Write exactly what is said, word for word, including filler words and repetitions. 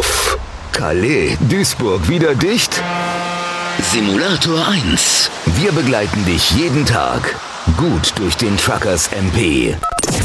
auf. Calais, Duisburg wieder dicht? Simulator eins. Wir begleiten dich jeden Tag gut durch den Truckers M P.